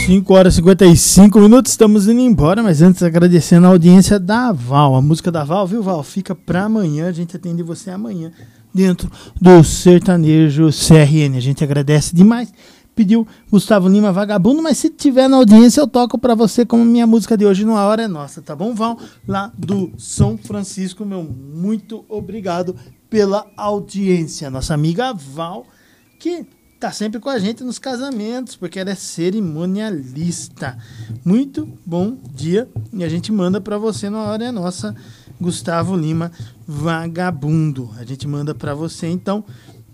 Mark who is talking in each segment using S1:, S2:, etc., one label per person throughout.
S1: 5h55, estamos indo embora, mas antes agradecendo a audiência da Val, a música da Val, viu, Val? Fica pra amanhã, a gente atende você amanhã dentro do Sertanejo CRN, a gente agradece demais. Pediu Gustavo Lima, Vagabundo, mas se tiver na audiência eu toco pra você como minha música de hoje, Numa Hora é Nossa, tá bom, Val? Lá do São Francisco, meu muito obrigado pela audiência. Nossa amiga Val, que tá sempre com a gente nos casamentos, porque ela é cerimonialista. Muito bom dia. E a gente manda para você na hora é nossa, Gustavo Lima, Vagabundo. A gente manda para você, então,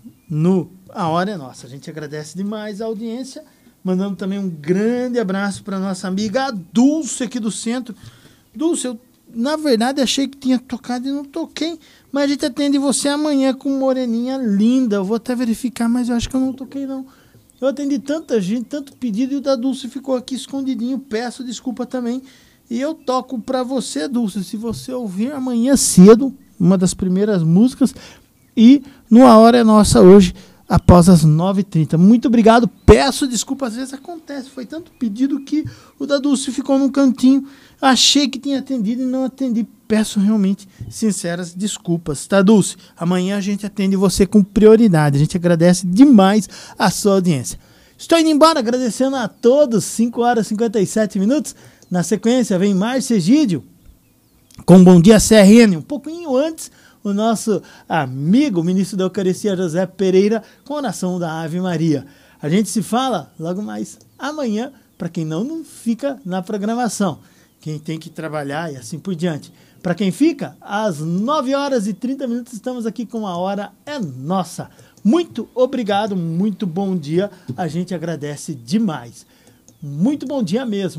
S1: no A Hora é Nossa. A gente agradece demais a audiência, mandando também um grande abraço para nossa amiga Dulce aqui do centro. Dulce, eu na verdade achei que tinha tocado e não toquei, mas a gente atende você amanhã com Moreninha Linda. Eu vou até verificar, mas eu acho que eu não toquei não. Eu atendi tanta gente, tanto pedido, e o da Dulce ficou aqui escondidinho. Peço desculpa também. E eu toco pra você, Dulce, se você ouvir amanhã cedo, uma das primeiras músicas, e no A Hora é Nossa hoje, após as 9h30. Muito obrigado. Peço desculpa, às vezes acontece. Foi tanto pedido que o da Dulce ficou num cantinho. Achei que tinha atendido e não atendi. Peço realmente sinceras desculpas, tá, Dulce? Amanhã a gente atende você com prioridade. A gente agradece demais a sua audiência. Estou indo embora, agradecendo a todos. 5h57. Na sequência vem Márcio Egídio com Bom Dia CRN. Um pouquinho antes, o nosso amigo, o ministro da Eucaristia, José Pereira, com a oração da Ave Maria. A gente se fala logo mais amanhã, para quem não fica na programação. Quem tem que trabalhar e assim por diante. Para quem fica, às 9h30 estamos aqui com A Hora é Nossa. Muito obrigado, muito bom dia. A gente agradece demais. Muito bom dia mesmo.